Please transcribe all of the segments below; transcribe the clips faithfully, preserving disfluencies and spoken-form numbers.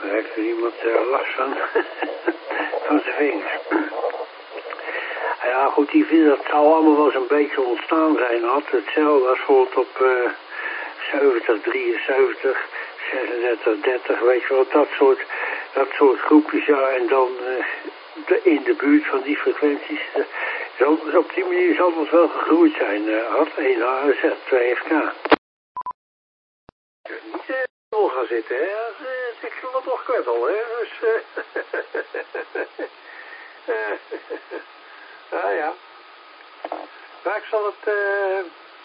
Dan heeft er iemand uh, last van, van zijn vingers. Ja goed, die vindt dat het zou allemaal wel eens een beetje ontstaan zijn had. Hetzelfde als bijvoorbeeld op uh, zeventig, drieënzeventig, zesendertig, dertig, weet je wel, dat soort, dat soort groepjes, ja, en dan uh, de, in de buurt van die frequenties. Uh, zo, dus op die manier zal het wel gegroeid zijn, uh, had één H Z, twee F K. Je kunt niet uh, door gaan zitten, hè, als, uh, ik zal het toch kwebbel, hè, dus... Uh, Ja, ja. Maar ik zal het... Uh...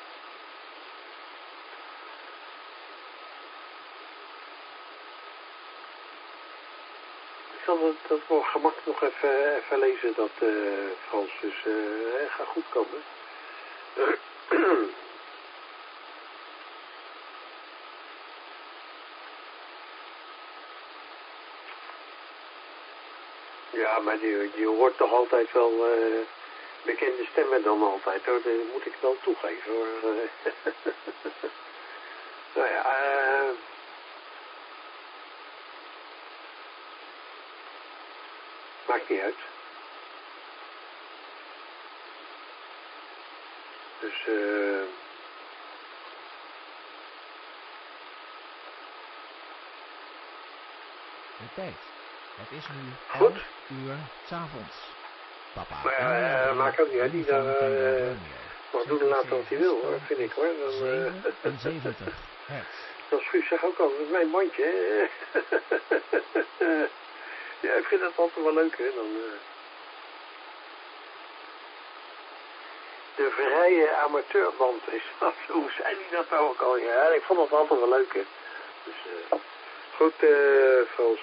Ik zal het, dat voor gemak nog even, even lezen, dat uh, Frans. Dus uh, het gaat goed komen. Ja, maar die, die hoort toch altijd wel... Uh... bekende stemmen dan altijd, hoor. Dat moet ik wel toegeven, hoor. Nou ja, uh... maakt niet uit. Dus, eh... Uh... De tijd. Het is nu elf uur 's avonds. Papa. Maar ja, uh, maakt ook niet uit. Die daar uh, mag doen en laten wat hij wil, hoor, vind ik, hoor. Dan, uh, zevenenzeventig hertz. Dan Schuus zegt ook al, dat is mijn mandje. Ja, ik vind dat altijd wel leuk, hè. Dan, uh... de vrije amateurband is dat. Hoe zei hij dat nou ook al? Ja, ik vond dat altijd wel leuk, hè. Dus, uh... goed, uh, Frans.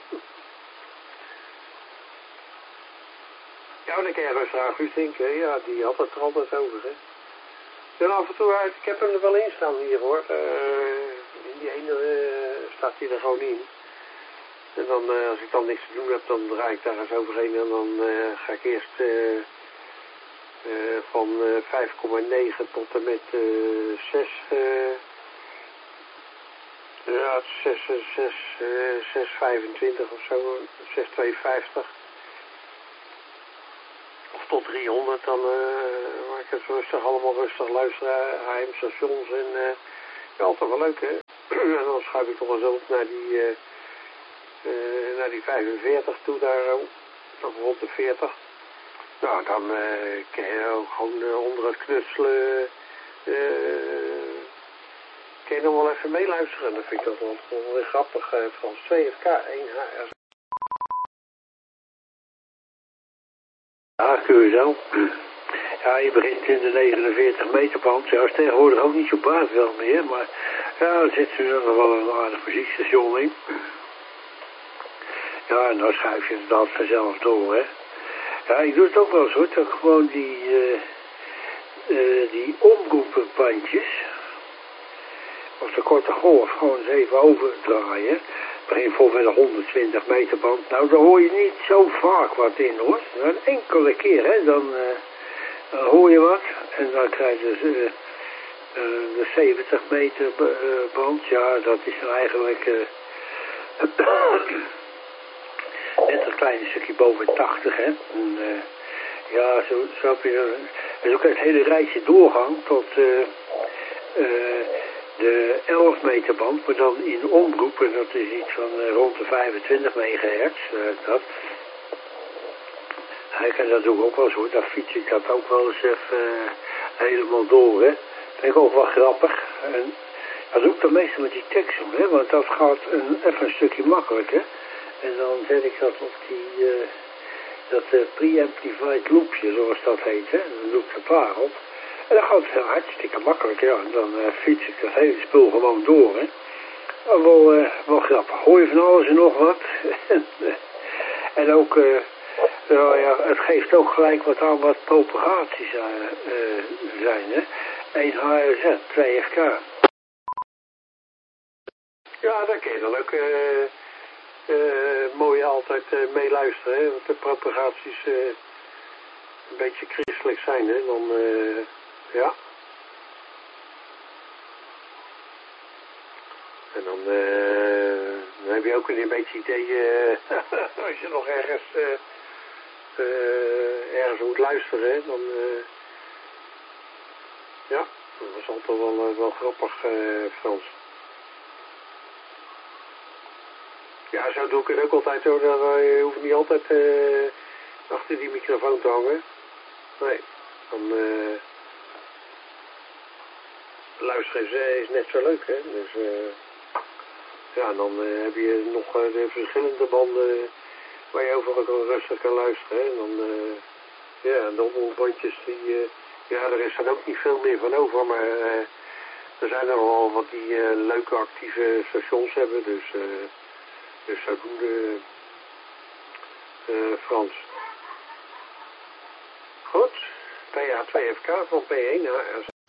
Ja, dan kan je rustig aan Guus denken, ja, die had het er altijd over, hè. En af en toe uit, ik heb hem er wel in staan hier, hoor. Uh, in die ene uh, staat hij er gewoon in. En dan, uh, als ik dan niks te doen heb, dan draai ik daar eens overheen en dan uh, ga ik eerst uh, uh, van uh, vijf komma negen tot en met uh, zes, uh, ja, zes, zes, uh, zes komma vijfentwintig of zo, zes komma tweeënvijftig. Of tot driehonderd, dan uh, maak ik het rustig, allemaal rustig luisteren, H M stations en uh, ja, altijd wel leuk, hè. En dan schuif ik toch wel zo op naar die, uh, uh, naar die vijfenveertig toe, daar, uh, toch rond de veertig. Nou, dan uh, kan je ook gewoon uh, onder het knutselen, uh, kan je nog wel even meeluisteren. Dan vind ik dat wel, wel weer grappig, uh, Frans. twee F K, één H R Z. Ja, kun je zo. Ja, je begint in de negenenveertig meter band. Ja, is tegenwoordig ook niet zo baat wel meer, maar ja, dan zit er nog wel een aardig muziekstation in. Ja, en dan schuif je het dan vanzelf door, hè. Ja, ik doe het ook wel eens, hoor, dat ik gewoon die, uh, uh, die omroepenbandjes, of de korte golf, gewoon eens even overdraaien. Begin bijvoorbeeld met een honderdtwintig meter band. Nou, daar hoor je niet zo vaak wat in, hoor. Een enkele keer, hè, dan, uh, dan hoor je wat. En dan krijg je dus, uh, uh, de zeventig meter uh, band. Ja, dat is dan eigenlijk uh, net een klein stukje boven tachtig, hè. En, uh, ja, zo, zo heb je dan, dus ook het hele rijtje doorgang tot uh, uh, de elf meter band, maar dan in omroep, en dat is iets van uh, rond de vijfentwintig megahertz. Uh, dat. En dat doe ik ook wel zo, daar fiets ik dat ook wel eens even uh, helemaal door, hè. Dat vind ik ook wel grappig. En dat doe ik dan meestal met die tekst om, hè, want dat gaat een, even een stukje makkelijker. En dan zet ik dat op die, uh, dat uh, pre-amplified loopje, zoals dat heet, hè. Dan doe ik een paar op. En dan gaat het heel hartstikke makkelijk, ja. En dan uh, fiets ik dat hele spul gewoon door, hè. Maar wel, uh, wel grappig. Hoor je van alles en nog wat. En ook, uh, nou ja, het geeft ook gelijk wat aan wat propagaties uh, uh, zijn, hè. één H R Z, twee F K. Ja, daar kun je dan ook uh, uh, mooi altijd uh, mee luisteren, hè. Want de propagaties uh, een beetje christelijk zijn, hè. Dan, uh, ja. En dan, uh, dan heb heb je ook een beetje idee, uh, als je nog ergens, uh, uh, ergens moet luisteren, hè, dan, uh, ja, dat is altijd wel, uh, wel grappig, uh, Frans. Ja, zo doe ik het ook altijd zo, dat, uh, je hoeft niet altijd uh, achter die microfoon te hangen. Nee, dan uh, luisteren is, uh, is net zo leuk, hè, dus... Uh, Ja, dan uh, heb je nog uh, de verschillende banden waar je overal rustig kan luisteren. Hè? En dan, uh, ja, de omroepbandjes, die, uh, ja, er is dan ook niet veel meer van over, maar uh, er zijn er wel wat die uh, leuke actieve stations hebben, dus, uh, dus zodoende, uh, Frans. Goed, P A twee F K van P één naar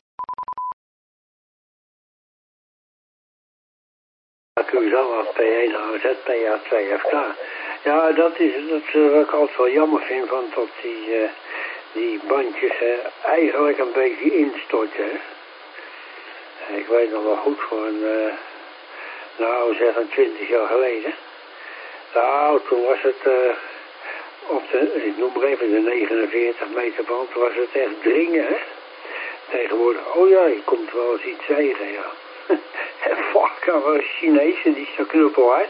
Q Z als P één A Z, P A twee F K. Ja, dat is, dat is wat ik altijd wel jammer vind, want dat die, uh, die bandjes uh, eigenlijk een beetje instorten. Hè. Ik weet nog wel goed voor een, uh, nou zeg een twintig jaar geleden. Nou, toen was het, uh, op de, ik noem maar even de negenenveertig meter band, was het echt dringen, hè. Tegenwoordig, oh ja, je komt wel eens iets tegen, ja. En fuck, dat was Chinees en die is zo knuppel uit.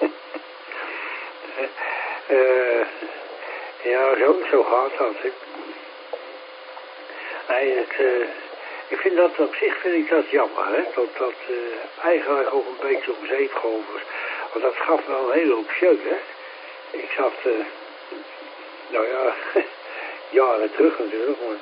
uh, ja, zo, zo gaat dat. Nee, het, uh, ik vind dat op zich vind ik dat jammer, hè. Dat dat uh, eigenlijk ook een beetje om zeepgolvers. Want dat gaf wel een hele hoop show, hè. Ik zat, uh, nou ja, jaren terug natuurlijk, maar...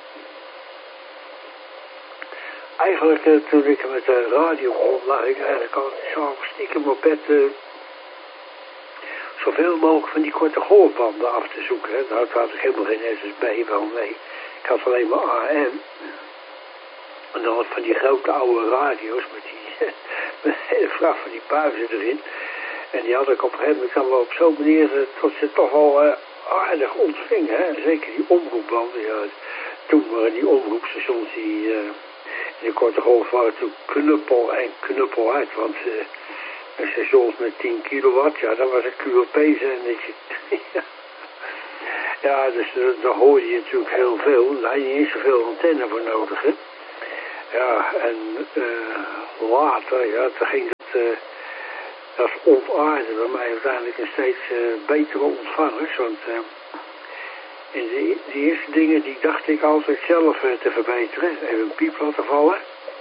Eigenlijk, uh, toen ik met de radio begon, lag ik eigenlijk al zo stiekem op bed uh, zoveel mogelijk van die korte golfbanden af te zoeken. Hè. Nou, toen had ik helemaal geen S S B, wel nee. Ik had alleen maar A M. En dan had van die grote oude radio's met die met een hele vracht van die buizen erin. En die had ik op een gegeven moment dan wel op zo'n manier uh, tot ze toch wel uh, aardig ontvingen. Hè. Zeker die omroepbanden. Ja. Toen waren die omroepstations die... Uh, In de korte golf waren toen knuppel en knuppel uit, want uh, een stations met tien kilowatt, ja, dat was een Q L P-zendertje. Ja, dus uh, daar hoorde je natuurlijk heel veel, daar had je niet zoveel antenne voor nodig, hè. Ja, en uh, later, ja, toen ging dat, uh, dat ontaarde bij mij uiteindelijk een steeds uh, betere ontvangers, want... Uh, En de, de eerste dingen die dacht ik altijd zelf uh, te verbeteren. Even een piep laten vallen.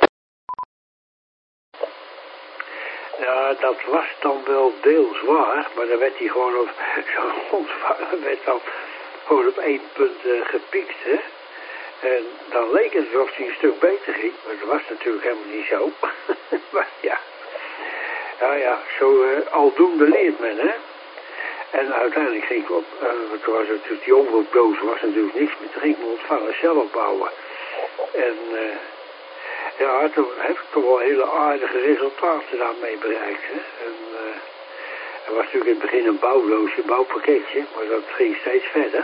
Ja, dat was dan wel deels waar, maar dan werd hij gewoon op zo'n ontvanger werd dan gewoon op één punt uh, gepiekt, hè. En dan leek het alsof hij een stuk beter ging, maar dat was natuurlijk helemaal niet zo. Maar ja, ja, ja, zo uh, aldoende leert men, hè. En uiteindelijk ging ik op, uh, toen was het, dus die omroepdoos was natuurlijk niks meer, toen ging ik mijn ontvanger zelf bouwen. En uh, ja, toen heb ik toch wel hele aardige resultaten daarmee bereikt. Hè? En uh, er was natuurlijk in het begin een bouwdoosje, een bouwpakketje, maar dat ging steeds verder.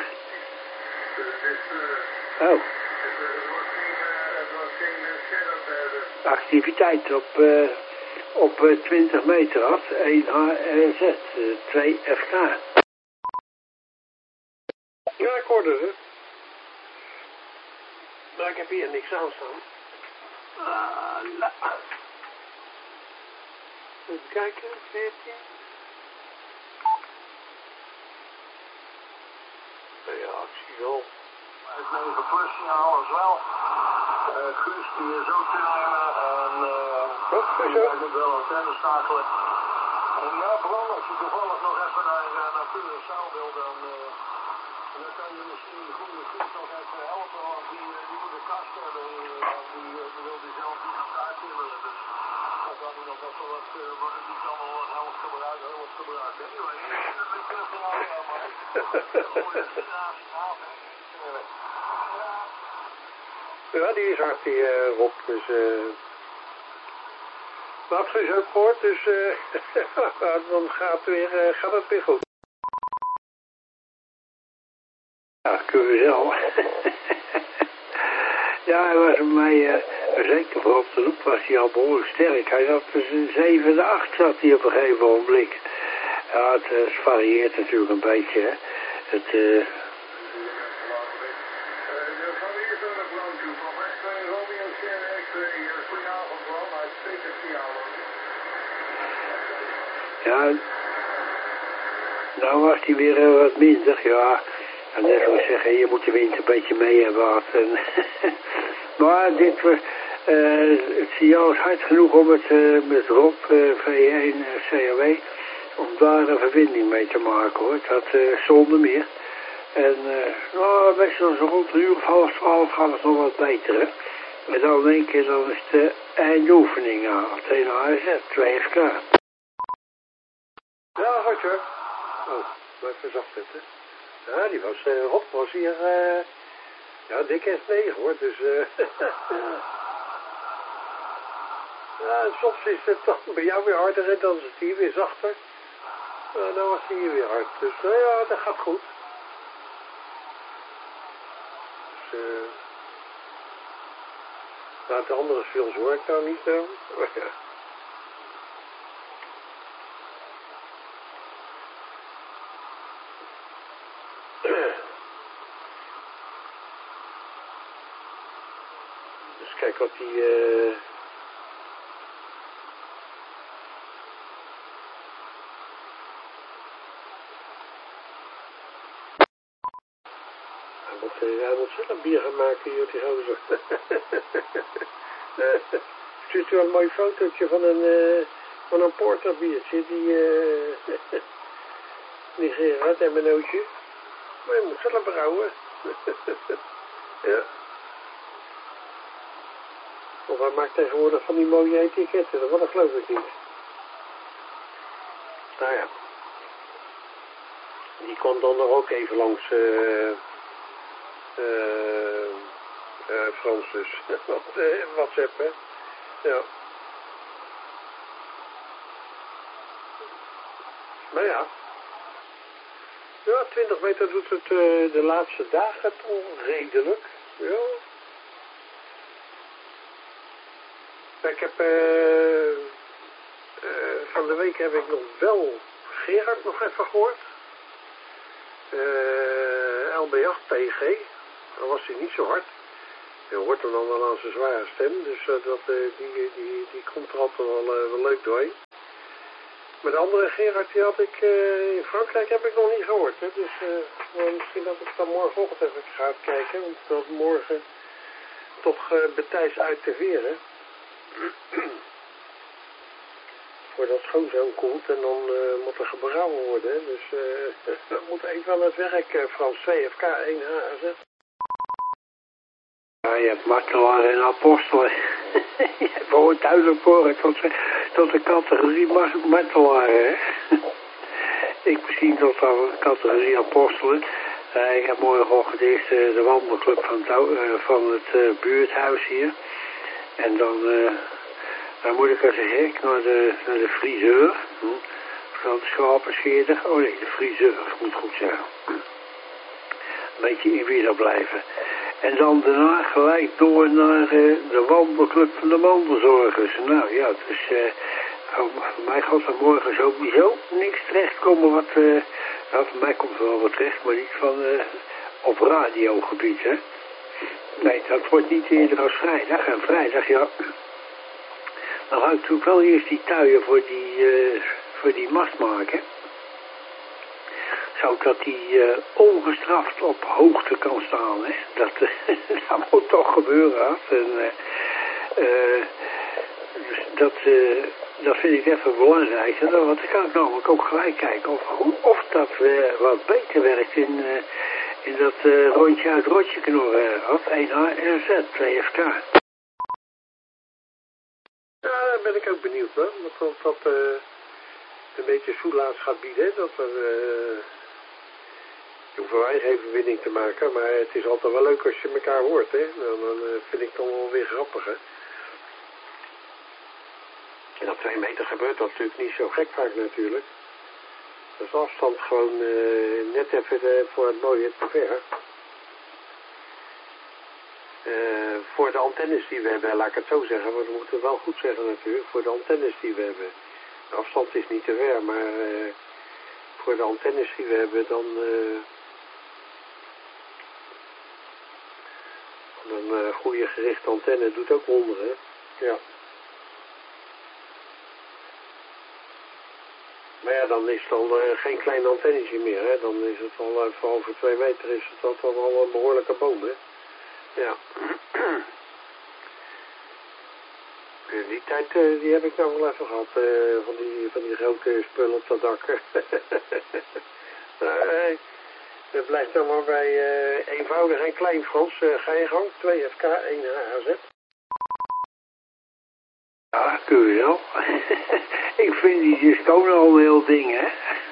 Oh. Activiteit op... Uh, op uh, twintig meter had, één H R Z, uh, twee F K. Ja, ik hoorde het. Maar ik heb hier niks aan staan. Uh, la. Even kijken, veertien. Ja, ik zie wel. Het negen plus signaal is wel. Uh, Guus die is ook te nemen en uh, wat, hij moet wel antenne schakelen. En ja, vooral als je toevallig nog even naar, uh, naar Curaçao wil, dan, uh, dan kan je misschien de goede Guus nog even helpen, want die, uh, die moet een kast hebben en uh, die, uh, die wil die zelf niet aan elkaar timmeren. Dus dan kan hij nog even wat, uh, wat die kan wel wat helft gebruiken, hulp gebruiken. Anyway, ik vind het van jou, maar ik gooi het signaal weg. Ja, die is hard, die uh, Rob, dus... Uh... Dat is ook gehoord, dus uh, dan gaat, weer, uh, gaat het weer goed. Ja, kunnen we zelf. Ja, hij was bij mij, uh, zeker voor op de loop was hij al behoorlijk sterk. Hij zat tussen zeven en acht zat hij op een gegeven ogenblik. Ja, het, het varieert natuurlijk een beetje, hè. Het, uh... ja, nou was die weer uh, wat minder, ja. En net zoals ik zeggen, je moet de wind een beetje mee hebben gehad. En maar dit was, uh, het signaal is hard genoeg om het uh, met Rob, uh, V één C R W, om daar een verbinding mee te maken, hoor. Dat uh, zonder meer. En uh, nou, meestal zo rond een uur of half twaalf gaat het nog wat beter, hè. En dan in één keer, dan is de eindoefening aan. T N A Z, twee F K. Ja, goed hoor. Oh, maar even zacht zetten. Ja, die was, uh, Rob was hier, uh, ja, dik en negen hoor, dus, uh, ja, soms is het dan bij jou weer harder en dan is het hier weer zachter. Nou, nou was hij hier weer hard, dus, uh, ja, dat gaat goed. Dus, uh, nou, de andere films hoor ik nou niet, nou, maar ja. Dus kijk wat die... Uh... Hij moet, uh, hij moet zelf bier gaan maken hier op die gozer. uh, stuurt u wel een mooi fotootje van een, uh, van een porterbiertje, die... Uh... die Gerard en mijn nootje. Maar je moet zelf brouwen. Ja. Of hij maakt tegenwoordig van die mooie etiketten, dat geloof ik niet. Nou ja. Die kwam dan nog ook even langs uh, uh, uh, Frans dus. uh, WhatsApp, hè. Ja. Maar ja. Ja, twintig meter doet het uh, de laatste dagen toch redelijk. Ja. Ik heb, uh, uh, van de week heb ik nog wel Gerard nog even gehoord. Uh, L B acht P G. Dan was hij niet zo hard. Je hoort hem dan wel aan zijn zware stem. Dus uh, dat, uh, die, die, die komt er altijd wel, uh, wel leuk doorheen. Maar de andere Gerard die had ik uh, in Frankrijk heb ik nog niet gehoord. Hè. Dus uh, misschien dat ik dan morgenochtend even ga kijken. Want dat morgen toch uh, betijds uit te veren. Voordat schoonzoon komt en dan uh, moet er gebrouwen worden. Hè. Dus uh, dat moet even aan het werk, uh, Frans. twee F K één H A Z. Ja, je hebt martelaar en apostelen. Je hebt gewoon duidelijk voor tot, tot de categorie martelaar, hè. Ik misschien tot de categorie apostelen. Uh, ik heb morgenochtend eerst uh, de wandelclub van, uh, van het uh, buurthuis hier. En dan, uh, dan moet ik als een hek naar de, naar de friseur. Hm. Van de schapenscheerder. Oh nee, de friseur, moet goed zeggen. Een beetje in weer blijven. En dan daarna gelijk door naar uh, de wandelclub van de mandelzorgers. Nou ja, dus uh, voor mij gaat er morgen sowieso niks terechtkomen wat... Uh, nou, voor mij komt er wel wat terecht, maar niet van uh, op radiogebied, hè. Nee, dat wordt niet eerder als vrijdag. En vrijdag, ja... Dan ga ik natuurlijk wel eerst die tuien voor die, uh, voor die mast maken. Zodat die uh, ongestraft op hoogte kan staan, hè. Dat, uh, dat moet toch gebeuren, hè. En, uh, uh, dus dat, uh, dat vind ik even belangrijk. Want dan kan ik namelijk ook gelijk kijken of, of dat uh, wat beter werkt in, uh, in dat uh, rondje uit rotje knorren. Of één H R Z, twee F K. Ja, daar ben ik ook benieuwd naar. Dat dat uh, een beetje soelaas gaat bieden. Dat er... Uh... Je hoeft wel eigen verbinding te maken, maar het is altijd wel leuk als je elkaar hoort, hè. Dan, dan uh, vind ik het dan wel weer grappig, hè. En op twee meter gebeurt dat natuurlijk niet zo gek vaak natuurlijk. Dus de afstand gewoon uh, net even de, voor het mooie te ver. Uh, voor de antennes die we hebben, laat ik het zo zeggen, want we moeten het wel goed zeggen natuurlijk, voor de antennes die we hebben. De afstand is niet te ver, maar uh, voor de antennes die we hebben, dan... Uh, een uh, goede gerichte antenne doet ook wonderen. Ja. Maar ja, dan is het al uh, geen klein antennetje meer, hè. Dan is het al, uh, vooral voor twee meter is het dat dan al een behoorlijke boom, hè. Ja. Die tijd, uh, die heb ik nou wel even gehad, uh, van, die, van die grote spullen op dat dak. Nee, het blijft dan maar bij uh, eenvoudig en klein, Frans. Uh, ga je gang, twee F K, één H Z. Ja, kun je wel. Ik vind die Disco al een heel ding, hè.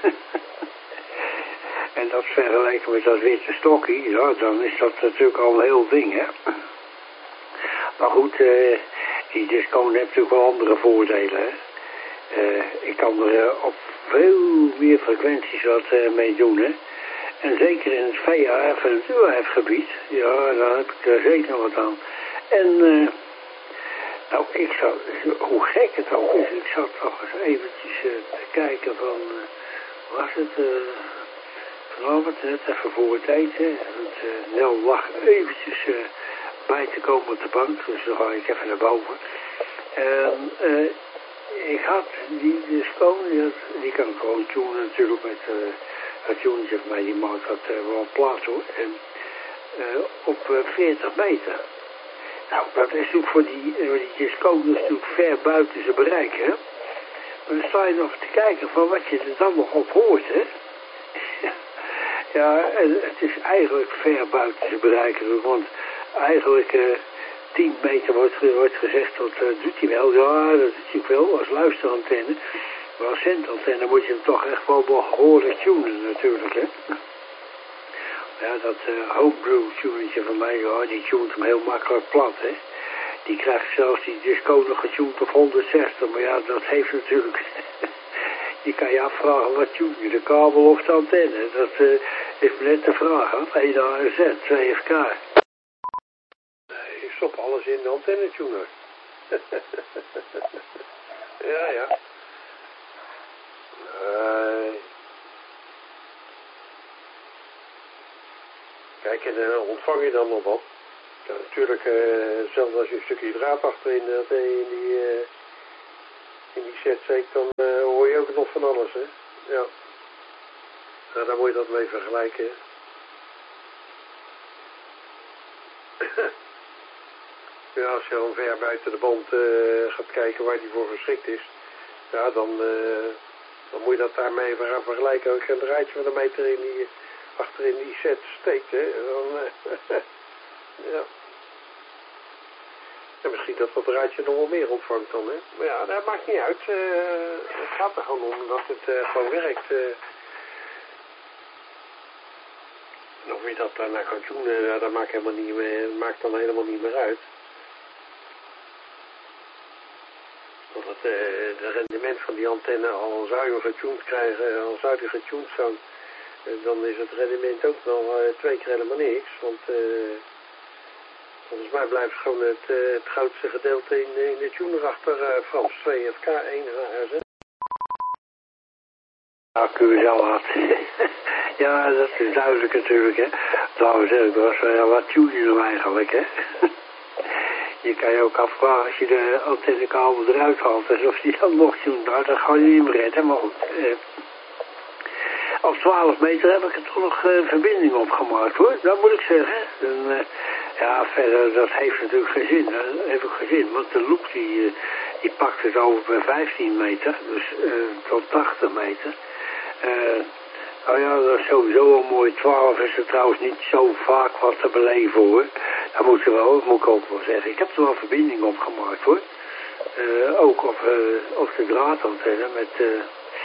En dat vergeleken met dat witte stokje, ja, dan is dat natuurlijk al een heel ding, hè. Maar goed, uh, die Disco heeft natuurlijk wel andere voordelen, hè. Uh, ik kan er uh, op veel meer frequenties wat uh, mee doen, hè. En zeker in het V H F en het U H F-gebied, ja, daar heb ik er zeker wat aan. En... Uh, Nou, ik zou, hoe gek het ook is, ik zat toch eens eventjes uh, te kijken van, uh, was het uh, vanavond, net even voor het eten. Want uh, Nel lag eventjes uh, bij te komen op de bank, dus dan ga ik even naar boven. En uh, ik had die Disco, die, die kan ik gewoon tunen natuurlijk met uh, het tunetje van mij, die maakt dat uh, wel plaats hoor. En uh, op uh, veertig meter. Nou, dat is natuurlijk voor die, voor die Disco natuurlijk ver buiten zijn bereik, hè. Maar dan sta je nog te kijken van wat je er dan nog op hoort, hè. Ja, en het is eigenlijk ver buiten zijn bereik, want eigenlijk uh, tien meter wordt, wordt gezegd, dat uh, doet hij wel. Ja, dat doet hij wel als luisterantenne. Maar als zendantenne moet je hem toch echt wel behoorlijk tunen natuurlijk, hè. Ja, dat uh, homebrew tunetje van mij, ja, die tunt hem heel makkelijk plat, hè. Die krijgt zelfs die Disco nog getuned op honderdzestig, maar ja, dat heeft natuurlijk... je kan je afvragen, wat tune je, de kabel of de antenne? Dat uh, is net de vraag, hè. één A Z, twee F K. Nee, ik stop alles in de antenne-tuner. ja, ja. Nee... Kijk, en dan uh, ontvang je dan nog wat. Ja, natuurlijk, uh, zelfs als je een stukje draad achterin uh, in die, uh, in die set steekt, dan uh, hoor je ook nog van alles, hè. Ja. Nou, daar moet je dat mee vergelijken. Ja, als je dan ver buiten de band uh, gaat kijken waar die voor geschikt is, ja, dan, uh, dan moet je dat daarmee gaan vergelijken. Ik heb een draadje van een meter in die... achterin die set steekt, hè. Dan, uh, ja. En misschien dat dat draadje nog wel meer ontvangt dan, hè. Maar ja, dat maakt niet uit. Uh, het gaat er gewoon om dat het uh, gewoon werkt. Uh. En of je dat daarna kan tunen, uh, dat maakt, helemaal niet meer, maakt dan helemaal niet meer uit. Want het uh, de rendement van die antenne, al zou je hem getuned krijgen, al zou die getuned zijn, dan is het rendement ook wel uh, twee keer helemaal niks. Want uh, volgens mij blijft gewoon het, uh, het grootste gedeelte in, in de tuner achter uh, Frans. twee F K, één H Z. Ja, kun je zelf wat. Ja, dat is duidelijk natuurlijk, hè. Trouwens, ik was, uh, wat tune je nou eigenlijk, hè. Je kan je ook afvragen als je de antennekabel eruit haalt, alsof die dan nog tunt. Nou, dat ga je niet meer redden, maar goed. Uh, Op twaalf meter heb ik er toch nog uh, verbinding opgemaakt, hoor. Dat moet ik zeggen. En, uh, ja, verder, dat heeft natuurlijk geen zin. Dat heeft ook geen zin, want de loop die, uh, die pakt het over bij vijftien meter. Dus uh, tot tachtig meter. Uh, nou ja, dat is sowieso wel mooi. twaalf is er trouwens niet zo vaak wat te beleven, hoor. Dat moet, je wel, dat moet ik ook wel zeggen. Ik heb er wel verbinding opgemaakt, hoor. Uh, ook op, uh, op de draadantenne met... Uh,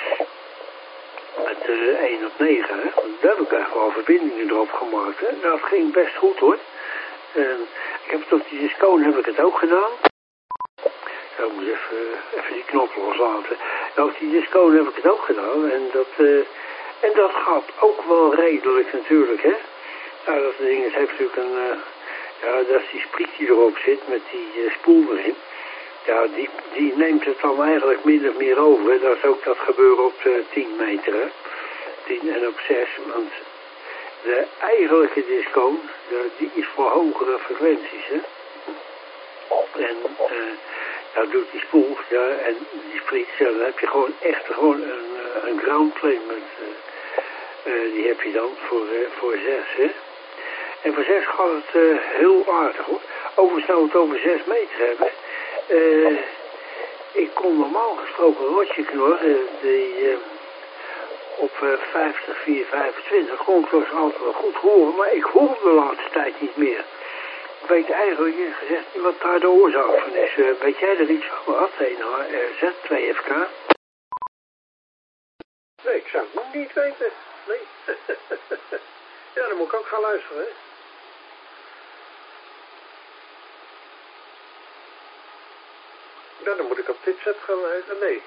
Met uh, één op negen, hè. Daar heb ik echt wel verbindingen erop gemaakt, hè. Dat ging best goed, hoor. En ik heb het op die Disco heb ik het ook gedaan. Ja, ik moet even, uh, even die knop loslaten. Nou, op die Disco heb ik het ook gedaan. En dat, uh, en dat gaat ook wel redelijk natuurlijk, hè. Nou, dat ding het heeft natuurlijk een... Uh, ja, dat is die spriet die erop zit met die uh, spoel erin. Ja, die, die neemt het dan eigenlijk min of meer over. Dat is ook dat gebeuren op uh, tien meter, hè. tien en op zes, want de eigenlijke disco, de, die is voor hogere frequenties, hè. En uh, dat doet die spoel, ja, en die split, ja, dan heb je gewoon echt gewoon een, een ground plane met, uh, uh, die heb je dan voor, uh, voor zes, hè. En voor zes gaat het uh, heel aardig, hoor. Overigens nou we het over zes meter hebben, uh, ik kon normaal gesproken een rotje knorren, die uh, op uh, vijftig, vier, vijfentwintig kon ik dus altijd wel goed horen, maar ik hoor de laatste tijd niet meer. Ik weet eigenlijk eerlijk gezegd niet wat daar de oorzaak van is. Uh, weet jij er iets van gehad? één H R Z, twee F K? Nee, ik zou het niet weten. Nee. Ja, dan moet ik ook gaan luisteren, hè. Ja, dan moet ik op dit set gaan luisteren. Nee.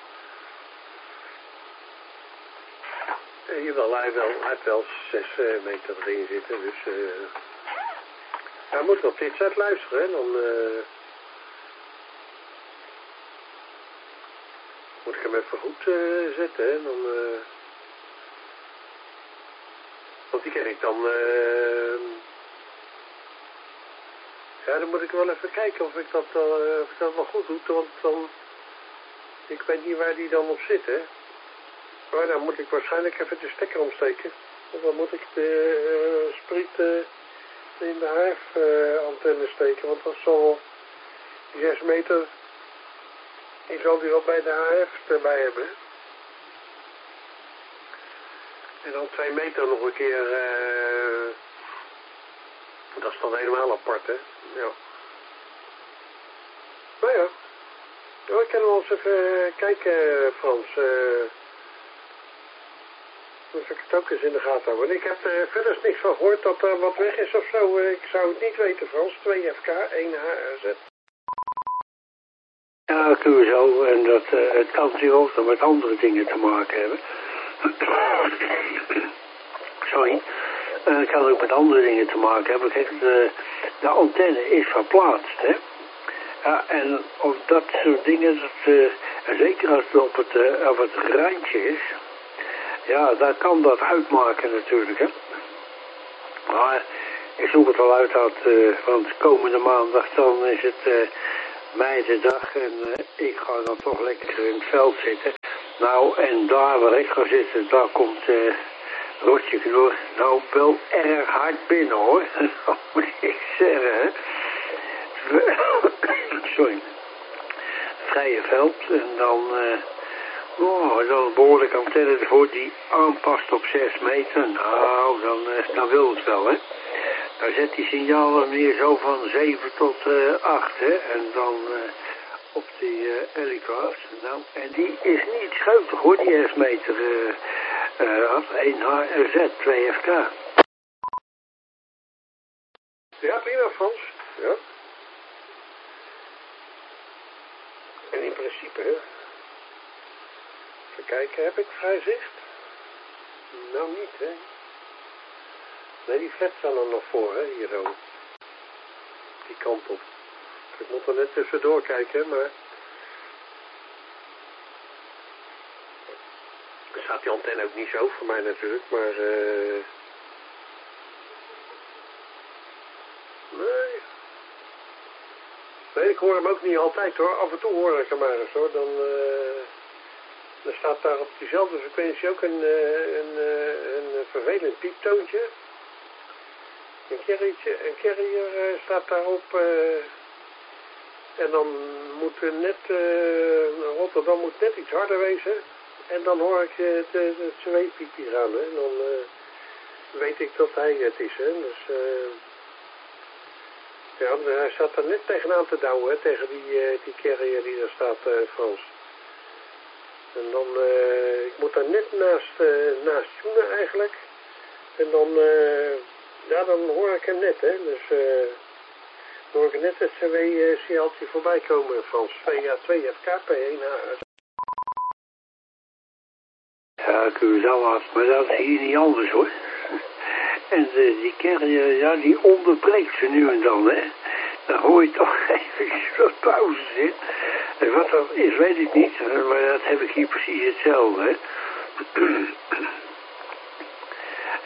Ja, jawel, hij, wel, hij heeft wel zes uh, meter erin zitten, dus... Uh... Ja, dan moet ik op dit set luisteren, hè. Dan... Uh... moet ik hem even goed uh, zetten, hè. Dan... Uh... Want die ken ik dan... Uh... Ja, dan moet ik wel even kijken of ik dat, uh, of ik dat wel goed doe, want dan... Ik weet niet waar die dan op zit, hè. Maar dan moet ik waarschijnlijk even de stekker omsteken. Of dan moet ik de uh, spriet uh, in de H F uh, antenne steken, want dat zal die zes meter, die zal die wel bij de H F erbij hebben. En dan twee meter nog een keer, uh, dat is dan helemaal apart, hè. Ja. Maar ja, ja ik kan wel eens even kijken, Frans. Uh, Dus ik het ook eens in de gaten houden. Ik heb er verder niks van gehoord dat er wat weg is of zo. Ik zou het niet weten, Frans. twee F K, één H R Z. Ja, zo. En dat, uh, het kan natuurlijk ook nog met andere dingen te maken hebben. Sorry. Uh, het kan ook met andere dingen te maken hebben. Kijk, de, de antenne is verplaatst, hè. Ja, en op dat soort dingen, dat, uh, zeker als het op het, uh, op het randje is... Ja, daar kan dat uitmaken natuurlijk, hè. Maar ik zoek het al uit, dat, uh, want komende maandag dan is het uh, meidendag en uh, ik ga dan toch lekker in het veld zitten. Nou, en daar waar ik ga zitten, daar komt uh, Rotje Knor nou wel erg hard binnen, hoor. Dat moet ik zeggen, hè. Sorry. Vrije veld en dan... Uh, Oh, dan een behoorlijke antenne ervoor die aanpast op zes meter. Nou, dan, dan wil het wel, hè. Dan zet die signalen meer zo van zeven tot uh, acht, hè. En dan uh, op die uh, Helicraft. Nou, en die is niet scheutig, hoor, die S meter uh, uh, af. één H R Z, twee F K. Ja, prima, Frans. Ja. En in principe, hè. Even kijken, heb ik vrij zicht? Nou niet, hè. Nee, die vet staan er nog voor, hè, hier zo. Die kant op. Ik moet er net tussendoor kijken, maar... Er staat die antenne ook niet zo voor mij natuurlijk, maar... Uh... Nee. Nee, ik hoor hem ook niet altijd, hoor. Af en toe hoor ik hem maar eens, hoor. Dan... Uh... Er staat daar op diezelfde frequentie ook een, een, een, een vervelend pieptoontje. Een carrier, een carrier staat daarop. Uh, en dan moet net, uh, Rotterdam moet net iets harder wezen. En dan hoor ik uh, het, het zweetpiepje gaan. Hè. En dan uh, weet ik dat hij het is. Hè. Dus, uh, ja, hij staat er net tegenaan te douwen, hè, tegen die, uh, die carrier die daar staat, uh, Frans. En dan, uh, ik moet daar net naast, uh, naast zoenen eigenlijk. En dan, uh, ja, dan hoor ik hem net, hè. Dus, uh, dan hoor ik net het C W-signaaltje voorbij komen, Frans. twee F K P één H. Ja, ik u zo af, maar dat is hier niet anders, hoor. En de, die carrier, ja, die onderbreekt ze nu en dan, hè. Dan hoor je toch even wat pauze in. En wat dat is, weet ik niet, maar dat heb ik hier precies hetzelfde, hè.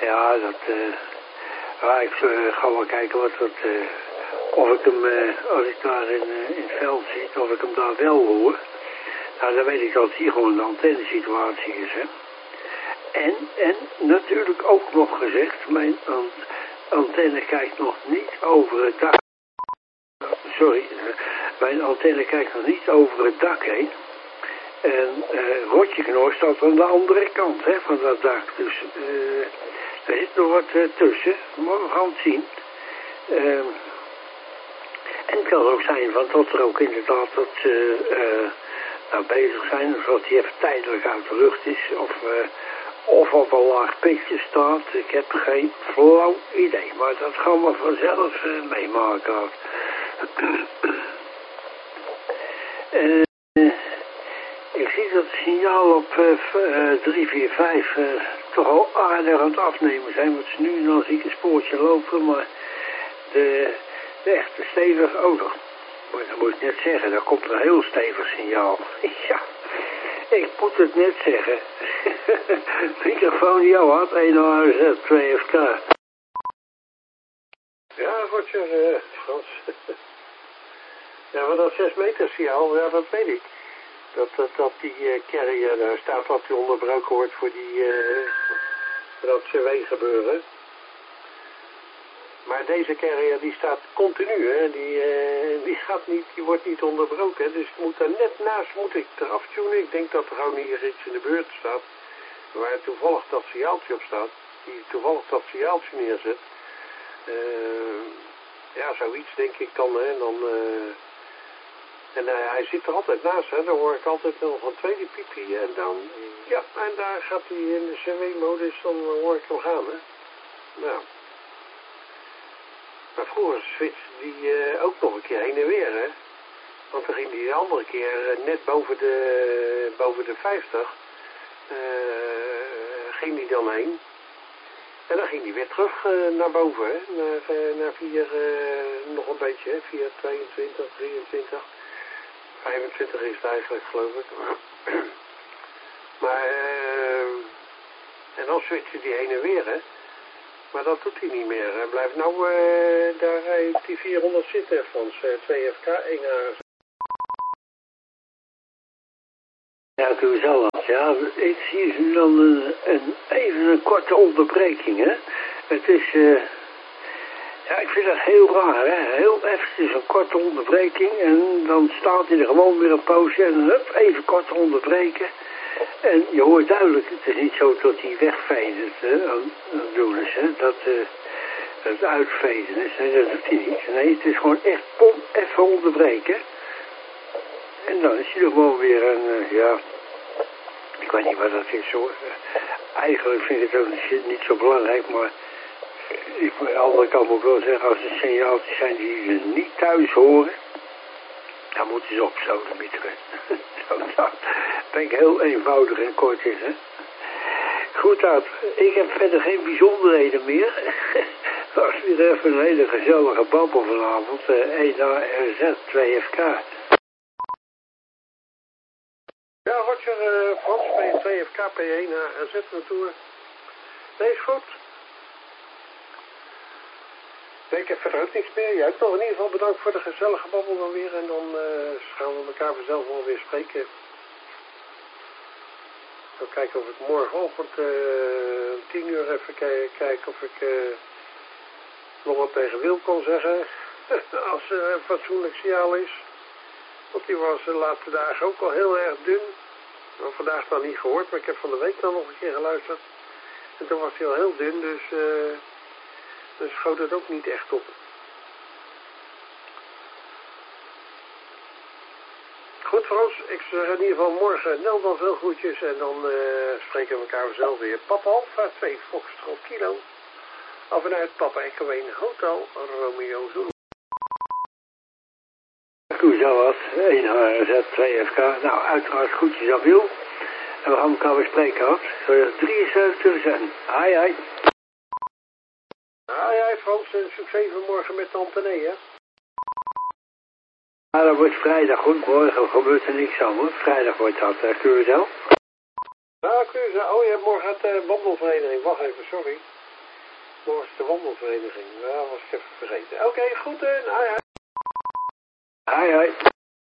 Ja, dat... Uh, ja, ik uh, ga wel kijken wat dat... Uh, of ik hem, uh, als ik daar in, uh, in het veld zit, of ik hem daar wel hoor. Nou, dan weet ik dat hier gewoon een antennesituatie is, hè. En, en natuurlijk ook nog gezegd, mijn ant antenne kijkt nog niet over het dak. Sorry, mijn antenne kijkt nog niet over het dak heen. En uh, Rotjeknoor staat aan de andere kant, hè, van dat dak. Dus uh, er zit nog wat uh, tussen, maar we gaan het zien. Uh, en het kan ook zijn van dat er ook inderdaad dat ze uh, uh, nou bezig zijn, of dat hij even tijdelijk uit de lucht is, of, uh, of op een laag pitje staat. Ik heb geen flauw idee, maar dat gaan we vanzelf uh, meemaken. uh, ik zie dat het signaal op uh, drie vier vijf uh, toch al aardig aan het afnemen zijn, want ze nu en dan zie ik een spoortje lopen, maar de, de echte stevig ook nog. Maar dat moet ik net zeggen, daar komt een heel stevig signaal. Ja, ik moet het net zeggen. Microfoon jou had, één A Z, twee F K. Ja, Roger, uh, Frans. Ja, maar dat zes meter signaal, ja, dat weet ik. Dat, dat, dat die uh, carrier daar staat dat die onderbroken wordt voor die, uh, voor dat C W gebeuren. Maar deze carrier die staat continu, hè. Die, uh, die gaat niet, die wordt niet onderbroken. Hè. Dus ik moet daar net naast moet ik eraf tunen. Ik denk dat er gewoon hier iets in de buurt staat. Waar toevallig dat signaaltje op staat. Die toevallig dat signaaltje neerzet. Uh, ja, zoiets denk ik dan, hè. Dan, uh, en uh, hij zit er altijd naast, hè. Dan hoor ik altijd nog een tweede piepje. En dan, ja, en daar gaat hij in de C W-modus, dan hoor ik hem gaan, hè. Nou. Maar vroeger switchte die uh, ook nog een keer heen en weer, hè. Want dan ging die de andere keer uh, net boven de, boven de vijftig, uh, ging die dan heen. En dan ging die weer terug uh, naar boven, hè. Naar, uh, naar vier, uh, nog een beetje, hè. vier, tweeëntwintig, drieëntwintig, vijfentwintig is het eigenlijk, geloof ik. Maar, uh, en dan switchte die heen en weer, hè. Maar dat doet hij niet meer. Hij blijft nou uh, daar uh, die vierhonderd zitten, Frans. Uh, twee F K, één A. Ja, ik doe zelf. Ja, ik zie dan een, een, even een korte onderbreking, hè. Het is, uh, ja, ik vind dat heel raar, hè. Heel eventjes een korte onderbreking en dan staat hij er gewoon weer een poosje en hup, even kort onderbreken. En je hoort duidelijk, het is niet zo dat hij wegveden uh, aan het doen is, hè, dat uh, het uitveden is, hè, dat doet hij niet. Nee, het is gewoon echt om even onderbreken. En dan is hij er gewoon weer een, uh, ja, ik weet niet wat dat is hoor. Uh, eigenlijk vind ik het ook niet zo belangrijk, maar ik, aan de andere kant moet ik wel zeggen, als er signaaltjes zijn die ze niet thuis horen, dan moeten ze op zo de mieteren. Dat denk ik heel eenvoudig en kort is, hè. Goed uit. Ik heb verder geen bijzonderheden meer. Het was weer even een hele gezellige babbel vanavond. Uh, één A R Z, twee F K. Ja, Roger, uh, Frans, P twee F K, P één A R Z naartoe. Nee, is goed. Nee, ik heb verder ook niks meer. Jij hebt nog in ieder geval bedankt voor de gezellige babbel dan weer. En dan uh, gaan we elkaar vanzelf wel weer spreken. Ik zal kijken of ik morgenochtend uh, tien uur even kijken of ik uh, nog wat tegen Wil kan zeggen. Als er uh, een fatsoenlijk signaal is. Want die was de laatste dagen ook al heel erg dun. Nou, vandaag dan niet gehoord, maar ik heb van de week dan nog een keer geluisterd. En toen was hij al heel dun, dus... Uh, Dus schoot het ook niet echt op. Goed Frans, ik zeg in ieder geval morgen Nel dan veel groetjes en dan uh, spreken we elkaar zelf weer. Papa Alpha twee Foxtrot Kilo. Af en uit Papa Echo één Hotel Romeo Zulu. Doe zo wat, één A R Z, twee F K. Nou, uiteraard groetjes aan Wil. En we gaan elkaar weer spreken, had. Zo drieënzeventig zijn. Hai, hai. Ah ja, Frans, en succes vanmorgen met de antenne, hè? Ja, dat wordt vrijdag goed. Morgen gebeurt er niks aan, hoor. Vrijdag wordt dat, uh, kun je zo? Nou, kun je zo. Oh, je hebt morgen het uh, wandelvereniging. Wacht even, sorry. Morgense wandelvereniging. Ja, dat was ik even vergeten. Oké, okay, goed. Uh, nou ja. Hi, hi.